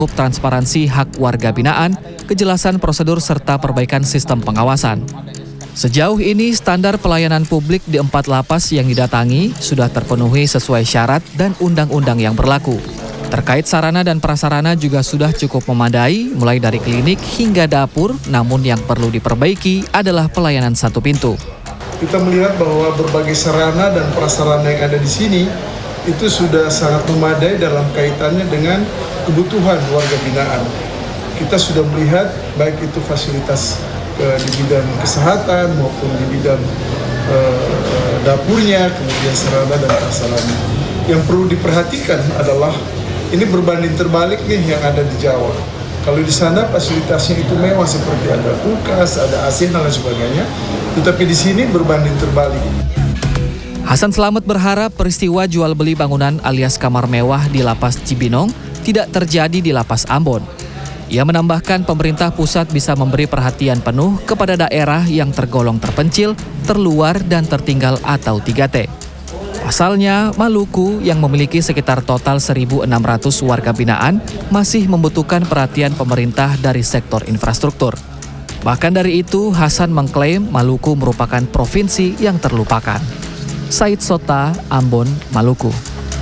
transparansi hak warga binaan, kejelasan prosedur serta perbaikan sistem pengawasan. Sejauh ini standar pelayanan publik di 4 lapas yang didatangi sudah terpenuhi sesuai syarat dan undang-undang yang berlaku. Terkait sarana dan prasarana juga sudah cukup memadai, mulai dari klinik hingga dapur, namun yang perlu diperbaiki adalah pelayanan satu pintu. Kita melihat bahwa berbagai sarana dan prasarana yang ada di sini itu sudah sangat memadai dalam kaitannya dengan kebutuhan warga binaan. Kita sudah melihat baik itu fasilitas di bidang kesehatan maupun di bidang dapurnya, kemudian sarana dan prasarana. Yang perlu diperhatikan adalah ini berbanding terbalik nih yang ada di Jawa. Kalau di sana fasilitasnya itu mewah seperti ada kulkas, ada AC dan lain sebagainya, tetapi di sini berbanding terbalik. Hasan Slamet berharap peristiwa jual beli bangunan alias kamar mewah di Lapas Cibinong tidak terjadi di Lapas Ambon. Ia menambahkan pemerintah pusat bisa memberi perhatian penuh kepada daerah yang tergolong terpencil, terluar, dan tertinggal atau 3T. Pasalnya, Maluku yang memiliki sekitar total 1.600 warga binaan masih membutuhkan perhatian pemerintah dari sektor infrastruktur. Bahkan dari itu, Hasan mengklaim Maluku merupakan provinsi yang terlupakan. Said Sota, Ambon, Maluku.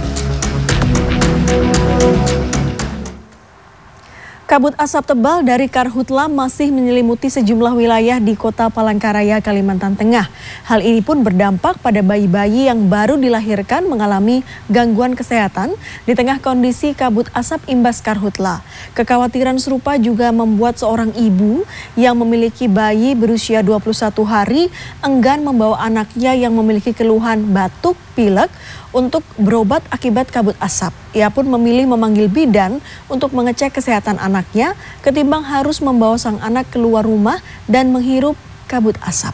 Kabut asap tebal dari karhutla masih menyelimuti sejumlah wilayah di Kota Palangkaraya, Kalimantan Tengah. Hal ini pun berdampak pada bayi-bayi yang baru dilahirkan mengalami gangguan kesehatan di tengah kondisi kabut asap imbas karhutla. Kekhawatiran serupa juga membuat seorang ibu yang memiliki bayi berusia 21 hari enggan membawa anaknya yang memiliki keluhan batuk, pilek untuk berobat akibat kabut asap. Ia pun memilih memanggil bidan untuk mengecek kesehatan anaknya ketimbang harus membawa sang anak keluar rumah dan menghirup kabut asap.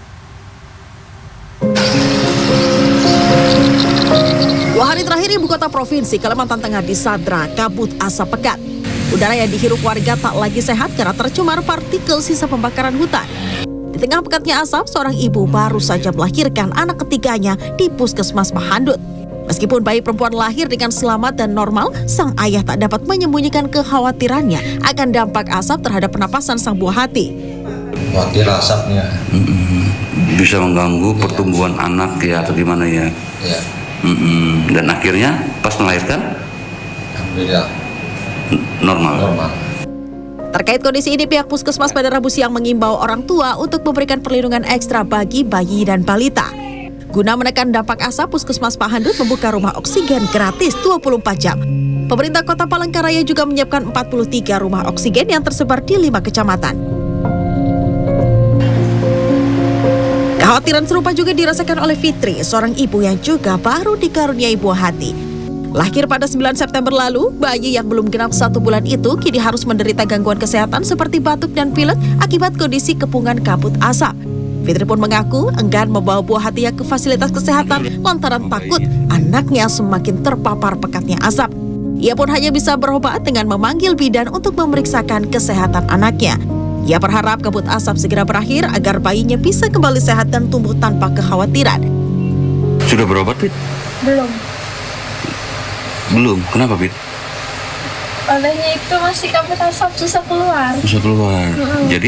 2 hari terakhir ibu kota provinsi Kalimantan Tengah disandra kabut asap pekat. Udara yang dihirup warga tak lagi sehat karena tercemar partikel sisa pembakaran hutan. Di tengah pekatnya asap, seorang ibu baru saja melahirkan anak ketiganya di Puskesmas Pahandut. Meskipun bayi perempuan lahir dengan selamat dan normal, sang ayah tak dapat menyembunyikan kekhawatirannya akan dampak asap terhadap pernapasan sang buah hati. Khawatir asapnya. Bisa mengganggu pertumbuhan anak ya atau gimana ya. Ya. Dan akhirnya pas melahirkan Alhamdulillah normal. Terkait kondisi ini, pihak Puskesmas pada Rabu siang mengimbau orang tua untuk memberikan perlindungan ekstra bagi bayi dan balita. Guna menekan dampak asap, Puskesmas Pahandut membuka rumah oksigen gratis 24 jam. Pemerintah Kota Palangkaraya juga menyiapkan 43 rumah oksigen yang tersebar di 5 kecamatan. Kekhawatiran serupa juga dirasakan oleh Fitri, seorang ibu yang juga baru dikaruniai buah hati. Lahir pada 9 September lalu, bayi yang belum genap 1 bulan itu kini harus menderita gangguan kesehatan seperti batuk dan pilek akibat kondisi kepungan kabut asap. Fitri pun mengaku enggan membawa buah hatinya ke fasilitas kesehatan lantaran takut anaknya semakin terpapar pekatnya asap. Ia pun hanya bisa berobat dengan memanggil bidan untuk memeriksakan kesehatan anaknya. Ia berharap kabut asap segera berakhir agar bayinya bisa kembali sehat dan tumbuh tanpa kekhawatiran. Sudah berobat, Fit? Belum. Kenapa, Fit? Olehnya itu masih kabut asap, susah keluar. Jadi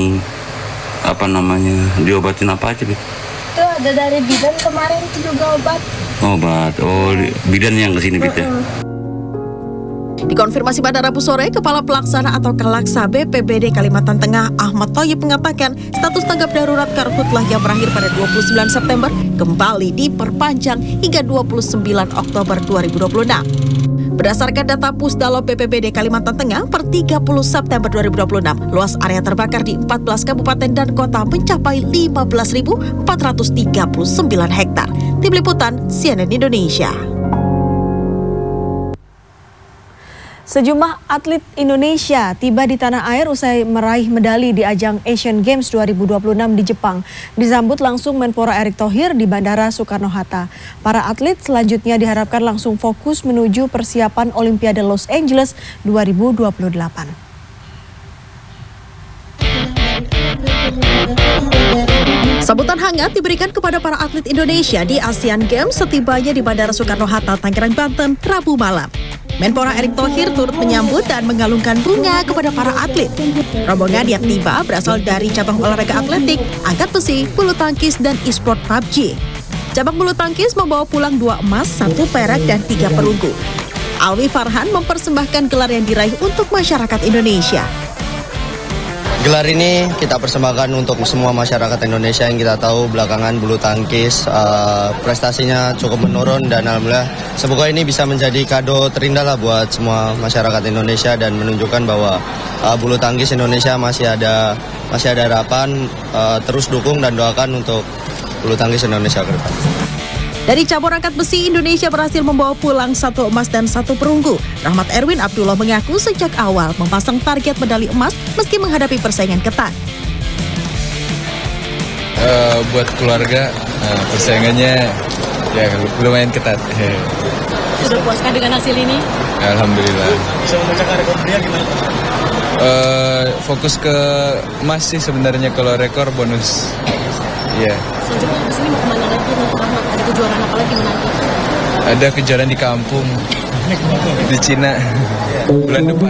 diobatin apa aja, Fit? Itu ada dari bidan kemarin itu juga obat. Bidan yang kesini, Fit ya? Dikonfirmasi pada Rabu sore, Kepala Pelaksana atau Kalaksa BPBD Kalimantan Tengah Ahmad Thoyib mengatakan status tanggap darurat karhutlah yang berakhir pada 29 September kembali diperpanjang hingga 29 Oktober 2026. Berdasarkan data Pusdalo BPBD Kalimantan Tengah per 30 September 2026, luas area terbakar di 14 kabupaten dan kota mencapai 15.439 hektar. Tim Liputan CNN Indonesia. Sejumlah atlet Indonesia tiba di tanah air usai meraih medali di ajang Asian Games 2026 di Jepang. Disambut langsung Menpora Erick Thohir di Bandara Soekarno-Hatta. Para atlet selanjutnya diharapkan langsung fokus menuju persiapan Olimpiade Los Angeles 2028. Sambutan hangat diberikan kepada para atlet Indonesia di Asian Games setibanya di Bandara Soekarno-Hatta, Tangerang, Banten, Rabu malam. Menpora Erick Thohir turut menyambut dan mengalungkan bunga kepada para atlet. Rombongan yang tiba berasal dari cabang olahraga atletik, angkat besi, bulu tangkis, dan e-sport PUBG. Cabang bulu tangkis membawa pulang 2 emas, 1 perak, dan 3 perunggu. Alwi Farhan mempersembahkan gelar yang diraih untuk masyarakat Indonesia. Gelar ini kita persembahkan untuk semua masyarakat Indonesia yang kita tahu belakangan bulu tangkis prestasinya cukup menurun, dan alhamdulillah semoga ini bisa menjadi kado terindah lah buat semua masyarakat Indonesia dan menunjukkan bahwa bulu tangkis Indonesia masih ada harapan. Terus dukung dan doakan untuk bulu tangkis Indonesia ke depan. Dari cabur angkat besi, Indonesia berhasil membawa pulang 1 emas dan 1 perunggu. Rahmat Erwin Abdullah mengaku sejak awal memasang target medali emas meski menghadapi persaingan ketat. Buat keluarga, persaingannya ya lumayan ketat. Sudah puaskah dengan hasil ini? Alhamdulillah. Bisa memecahkan rekor dunia gimana? Fokus ke emas sih sebenarnya, kalau rekor bonus. Iya. Selanjutnya di sini mau kemana lagi untuk Rahmat? Ada kejuaraan apa lagi menanti? Ada kejuaraan di kampung, di Cina, bulan depan.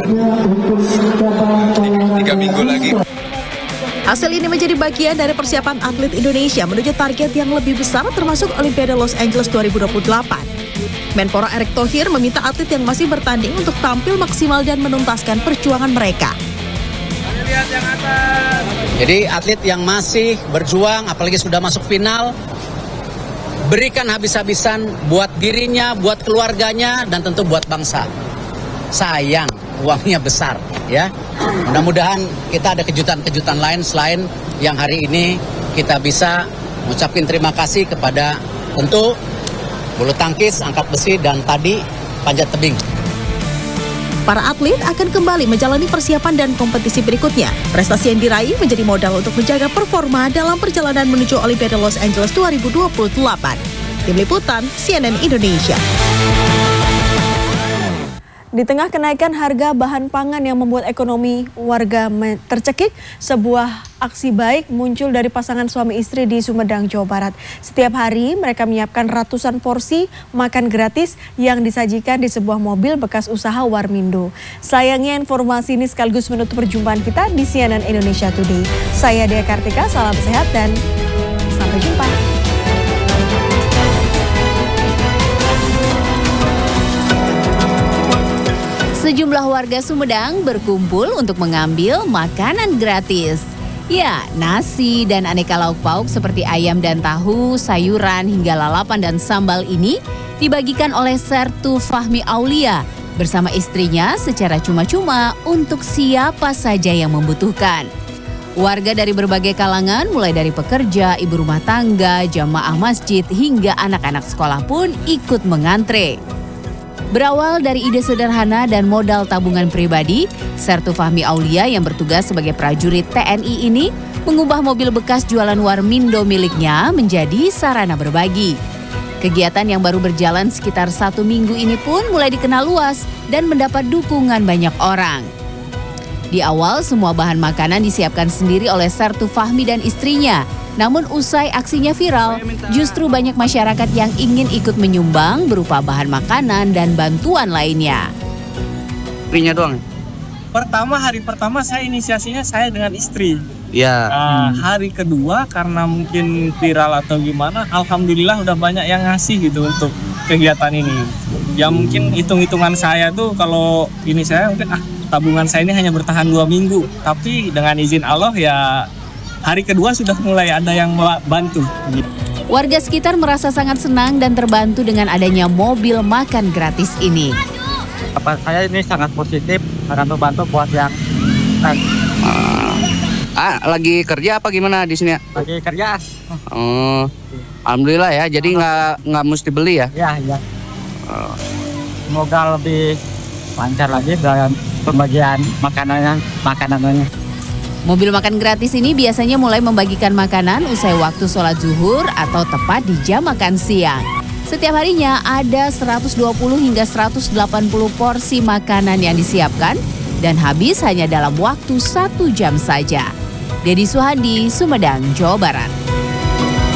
3 minggu lagi. Hasil ini menjadi bagian dari persiapan atlet Indonesia menuju target yang lebih besar termasuk Olimpiade Los Angeles 2028. Menpora Erick Thohir meminta atlet yang masih bertanding untuk tampil maksimal dan menuntaskan perjuangan mereka. Jadi atlet yang masih berjuang, apalagi sudah masuk final, berikan habis-habisan buat dirinya, buat keluarganya, dan tentu buat bangsa. Sayang, uangnya besar, ya. Mudah-mudahan kita ada kejutan-kejutan lain selain yang hari ini kita bisa mengucapkan terima kasih kepada tentu bulu tangkis, angkat besi, dan tadi panjat tebing. Para atlet akan kembali menjalani persiapan dan kompetisi berikutnya. Prestasi yang diraih menjadi modal untuk menjaga performa dalam perjalanan menuju Olimpiade Los Angeles 2028. Tim Liputan, CNN Indonesia. Di tengah kenaikan harga bahan pangan yang membuat ekonomi warga tercekik, sebuah aksi baik muncul dari pasangan suami istri di Sumedang, Jawa Barat. Setiap hari mereka menyiapkan ratusan porsi makan gratis yang disajikan di sebuah mobil bekas usaha Warmindo. Sayangnya informasi ini sekaligus menutup perjumpaan kita di CNN Indonesia Today. Saya Dea Kartika, salam sehat dan sampai jumpa. Sejumlah warga Sumedang berkumpul untuk mengambil makanan gratis. Ya, nasi dan aneka lauk pauk seperti ayam dan tahu, sayuran hingga lalapan dan sambal ini dibagikan oleh Sertu Fahmi Aulia bersama istrinya secara cuma-cuma untuk siapa saja yang membutuhkan. Warga dari berbagai kalangan mulai dari pekerja, ibu rumah tangga, jamaah masjid hingga anak-anak sekolah pun ikut mengantre. Berawal dari ide sederhana dan modal tabungan pribadi, Sertu Fahmi Aulia yang bertugas sebagai prajurit TNI ini mengubah mobil bekas jualan Warmindo miliknya menjadi sarana berbagi. Kegiatan yang baru berjalan sekitar 1 minggu ini pun mulai dikenal luas dan mendapat dukungan banyak orang. Di awal semua bahan makanan disiapkan sendiri oleh Sertu Fahmi dan istrinya. Namun usai aksinya viral, justru banyak masyarakat yang ingin ikut menyumbang berupa bahan makanan dan bantuan lainnya. Istrinya doang? Hari pertama saya inisiasinya saya dengan istri. Ya. Hari kedua karena mungkin viral atau gimana, alhamdulillah udah banyak yang ngasih gitu untuk kegiatan ini. Ya mungkin hitung-hitungan saya tuh kalau ini saya mungkin tabungan saya ini hanya bertahan 2 minggu. Tapi dengan izin Allah ya hari kedua sudah mulai ada yang bantu. Warga sekitar merasa sangat senang dan terbantu dengan adanya mobil makan gratis ini. Saya ini sangat positif, sangat membantu buat yang Lagi kerja apa gimana di sini? lagi kerja. Alhamdulillah ya, jadi nggak mesti beli ya? Ya. Semoga lebih lancar lagi dalam pembagian makanannya. Mobil makan gratis ini biasanya mulai membagikan makanan usai waktu sholat zuhur atau tepat di jam makan siang. Setiap harinya ada 120 hingga 180 porsi makanan yang disiapkan dan habis hanya dalam waktu 1 jam saja. Dedi Suhadi, Sumedang, Jawa Barat.